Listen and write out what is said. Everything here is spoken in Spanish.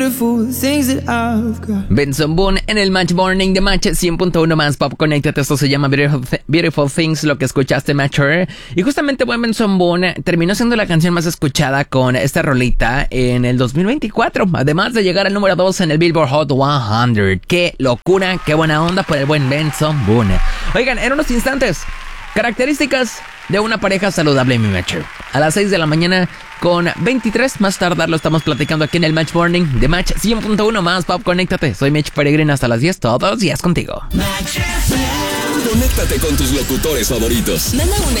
Benson Boone en el Match Morning de Match 100.1 más Pop Connected. Esto se llama Beautiful Things, lo que escuchaste, Matcher. Y justamente buen Benson Boone terminó siendo la canción más escuchada con esta rolita en el 2024, además de llegar al número 2 en el Billboard Hot 100. ¡Qué locura! ¡Qué buena onda por el buen Benson Boone! Oigan, en unos instantes, características de una pareja saludable, mi Matcher. A las 6 de la mañana con 23, más tardar lo estamos platicando aquí en el Match Morning de Match 100.1 más Pop. Conéctate, soy Mitch Peregrino hasta las 10, todos los días contigo. Conéctate con tus locutores favoritos. Manda un